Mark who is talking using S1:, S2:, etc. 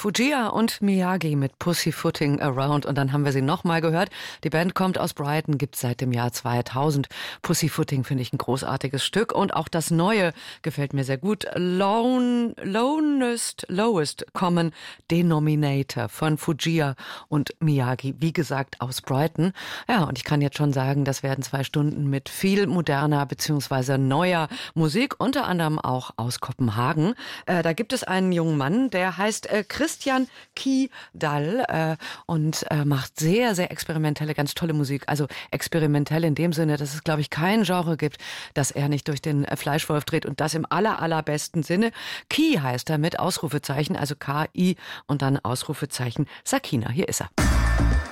S1: Fujia und Miyagi mit Pussyfooting Around. Und dann haben wir sie nochmal gehört. Die Band kommt aus Brighton, gibt's seit dem Jahr 2000. Pussyfooting finde ich ein großartiges Stück. Und auch das Neue gefällt mir sehr gut. Lowest Common Denominator von Fujia und Miyagi. Wie gesagt, aus Brighton. Ja, und ich kann jetzt schon sagen, das werden 2 Stunden mit viel moderner bzw. neuer Musik, unter anderem auch aus Kopenhagen. Da gibt es einen jungen Mann, der heißt Christian Kiedal und macht sehr, sehr experimentelle, ganz tolle Musik. Also experimentell in dem Sinne, dass es, glaube ich, kein Genre gibt, das er nicht durch den Fleischwolf dreht, und das im allerbesten Sinne. Ki heißt er mit Ausrufezeichen, also K-I und dann Ausrufezeichen Sakina. Hier ist er.